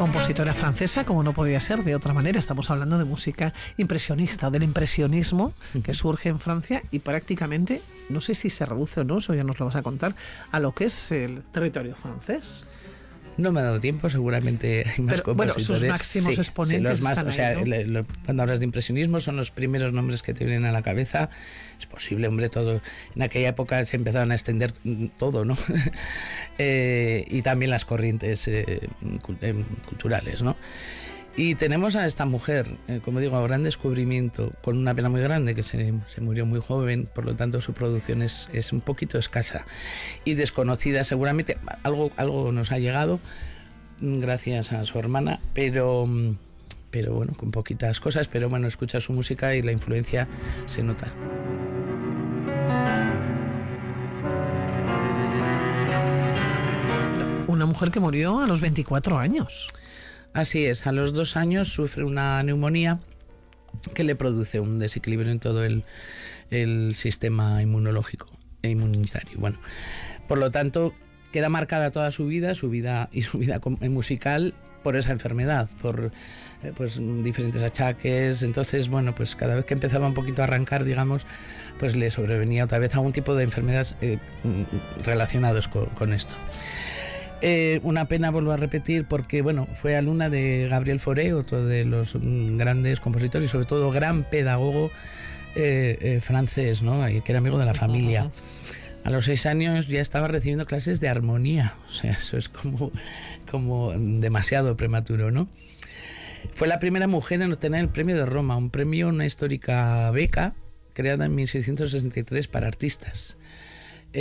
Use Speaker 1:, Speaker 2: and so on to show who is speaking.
Speaker 1: compositora francesa, como no podía ser de otra manera. Estamos hablando de música impresionista, del impresionismo que surge en Francia y prácticamente, no sé si se reduce o no, eso ya nos lo vas a contar, a lo que es el territorio francés.
Speaker 2: No me ha dado tiempo, seguramente hay más compositores.
Speaker 1: Bueno, sus máximos exponentes
Speaker 2: los más,
Speaker 1: están
Speaker 2: o sea,
Speaker 1: ahí, ¿no?
Speaker 2: Cuando hablas de impresionismo son los primeros nombres que te vienen a la cabeza. Es posible, hombre, todo. En aquella época se empezaron a extender todo, ¿no? Y también las corrientes culturales, ¿no? Y tenemos a esta mujer, como digo, a gran descubrimiento, con una pena muy grande, que se murió muy joven, por lo tanto su producción es un poquito escasa y desconocida seguramente. Algo nos ha llegado gracias a su hermana, pero bueno, con poquitas cosas, pero bueno, escucha su música y la influencia se nota.
Speaker 1: Una mujer que murió a los 24 años.
Speaker 2: Así es, a los 2 años sufre una neumonía que le produce un desequilibrio en todo el sistema inmunológico e inmunitario. Bueno, por lo tanto, queda marcada toda su vida musical por esa enfermedad, por pues diferentes achaques. Entonces, bueno, pues cada vez que empezaba un poquito a arrancar, digamos, pues le sobrevenía otra vez algún tipo de enfermedades relacionados con esto. Una pena, vuelvo a repetir, porque bueno, fue alumna de Gabriel Fauré, otro de los grandes compositores y sobre todo gran pedagogo francés, ¿no? Que era amigo de la familia. A los 6 años ya estaba recibiendo clases de armonía, o sea, eso es como demasiado prematuro, ¿no? Fue la primera mujer en obtener el premio de Roma, un premio, una histórica beca creada en 1663 para artistas.